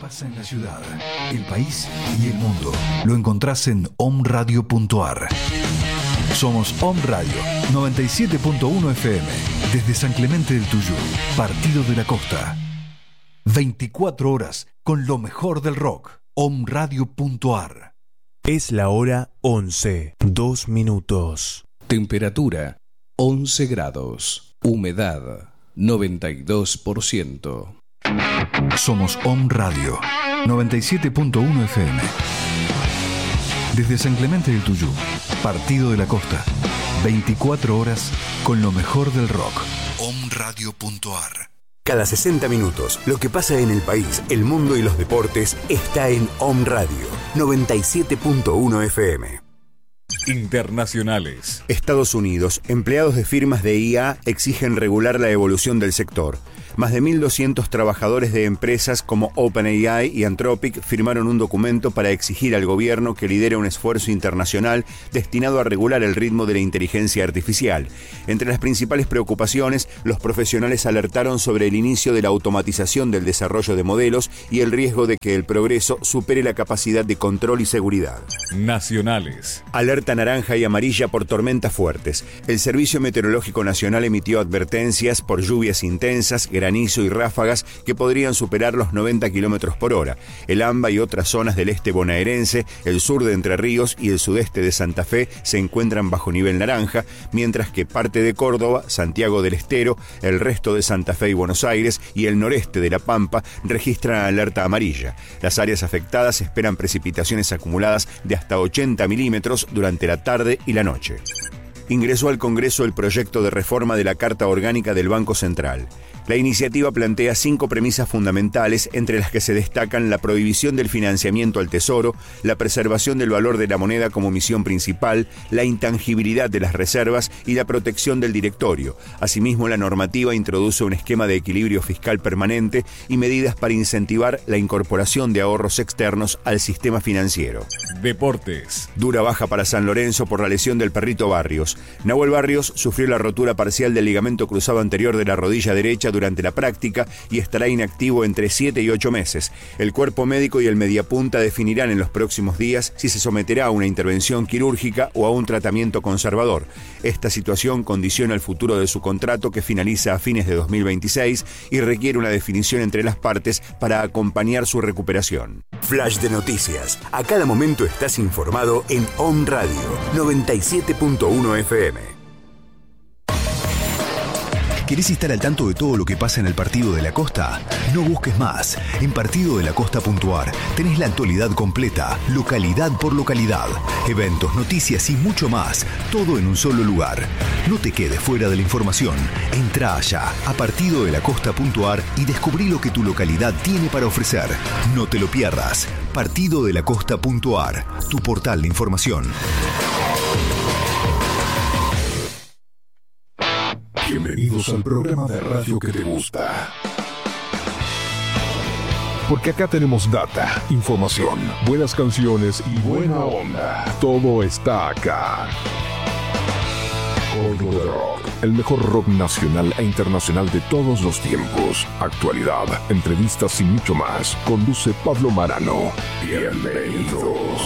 pasa en la ciudad, el país y el mundo lo encontrás en omradio.ar. Somos Om Radio 97.1 FM desde San Clemente del Tuyú, Partido de la Costa. 24 horas con lo mejor del rock. omradio.ar. Es la hora 11, 2 minutos. Temperatura 11 grados. Humedad 92%. Somos Om Radio 97.1 FM. Desde San Clemente del Tuyú, Partido de la Costa. 24 horas con lo mejor del rock. omradio.ar. Cada 60 minutos, lo que pasa en el país, el mundo y los deportes está en Om Radio 97.1 FM. Internacionales. Estados Unidos, empleados de firmas de IA exigen regular la evolución del sector. Más de 1.200 trabajadores de empresas como OpenAI y Anthropic firmaron un documento para exigir al gobierno que lidere un esfuerzo internacional destinado a regular el ritmo de la inteligencia artificial. Entre las principales preocupaciones, los profesionales alertaron sobre el inicio de la automatización del desarrollo de modelos y el riesgo de que el progreso supere la capacidad de control y seguridad. Nacionales. Alerta naranja y amarilla por tormentas fuertes. El Servicio Meteorológico Nacional emitió advertencias por lluvias intensas, granizo y ráfagas que podrían superar los 90 km por hora. El AMBA y otras zonas del este bonaerense, el sur de Entre Ríos y el sudeste de Santa Fe se encuentran bajo nivel naranja, mientras que parte de Córdoba, Santiago del Estero, el resto de Santa Fe y Buenos Aires y el noreste de La Pampa registran alerta amarilla. Las áreas afectadas esperan precipitaciones acumuladas de hasta 80 milímetros durante la tarde y la noche. Ingresó al Congreso el proyecto de reforma de la Carta Orgánica del Banco Central. La iniciativa plantea 5 premisas fundamentales, entre las que se destacan la prohibición del financiamiento al Tesoro, la preservación del valor de la moneda como misión principal, la intangibilidad de las reservas y la protección del directorio. Asimismo, la normativa introduce un esquema de equilibrio fiscal permanente y medidas para incentivar la incorporación de ahorros externos al sistema financiero. Deportes. Dura baja para San Lorenzo por la lesión del Perrito Barrios. Nahuel Barrios sufrió la rotura parcial del ligamento cruzado anterior de la rodilla derecha durante la práctica y estará inactivo entre 7 y 8 meses. El cuerpo médico y el mediapunta definirán en los próximos días si se someterá a una intervención quirúrgica o a un tratamiento conservador. Esta situación condiciona el futuro de su contrato, que finaliza a fines de 2026 y requiere una definición entre las partes para acompañar su recuperación. Flash de noticias. A cada momento estás informado en Om Radio 97.1 FM. ¿Querés estar al tanto de todo lo que pasa en el Partido de la Costa? No busques más. En partidodelacosta.ar tenés la actualidad completa, localidad por localidad, eventos, noticias y mucho más, todo en un solo lugar. No te quedes fuera de la información. Entrá allá a partidodelacosta.ar y descubrí lo que tu localidad tiene para ofrecer. No te lo pierdas. partidodelacosta.ar, tu portal de información. Bienvenidos al programa de radio que te gusta. Porque acá tenemos data, información, buenas canciones y buena onda. Todo está acá. Código de Rock, el mejor rock nacional e internacional de todos los tiempos. Actualidad, entrevistas y mucho más. Conduce Pablo Marano. Bienvenidos.